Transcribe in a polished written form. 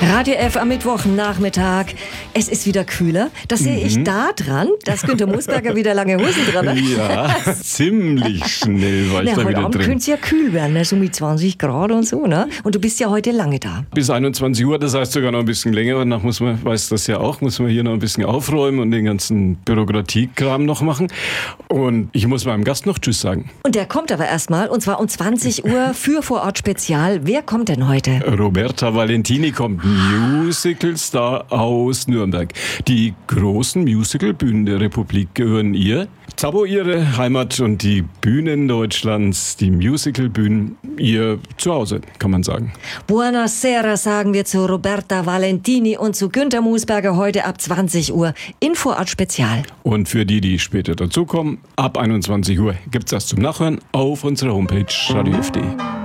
Radio F am Mittwochnachmittag. Es ist wieder kühler. Das sehe ich da dran, dass Günter Moosberger wieder lange Hosen dran hat. Ja, ziemlich schnell war ich da heute wieder Abend drin. könnte es ja kühl werden, ne? So mit 20 Grad und so. Ne? Und du bist ja heute lange da. Bis 21 Uhr, das heißt sogar noch ein bisschen länger. Und danach muss man, weiß das ja auch, muss man hier noch ein bisschen aufräumen und den ganzen Bürokratiekram noch machen. Und ich muss meinem Gast noch Tschüss sagen. Und der kommt aber erstmal, und zwar um 20 Uhr für Vorort Spezial. Wer kommt denn heute? Roberta Valentini kommt, Musicalstar aus Nürnberg. Die großen Musicalbühnen der Republik gehören ihr. Zabo ihre Heimat und die Bühnen Deutschlands, die Musicalbühnen, ihr Zuhause, kann man sagen. Buonasera sagen wir zu Roberta Valentini und zu Günter Moosberger heute ab 20 Uhr in Vorort Spezial. Und für die, die später dazukommen, ab 21 Uhr gibt's das zum Nachhören auf unserer Homepage radio.f.de.